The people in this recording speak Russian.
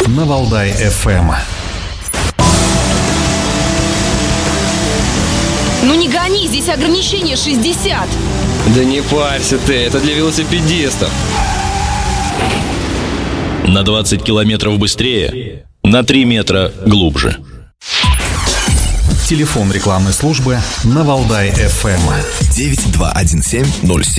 на Валдай FM. Ну не гони, здесь ограничение 60. Да не парься ты, это для велосипедистов. На 20 километров быстрее, на 3 метра глубже. Телефон рекламной службы на Валдай FM. 9217 07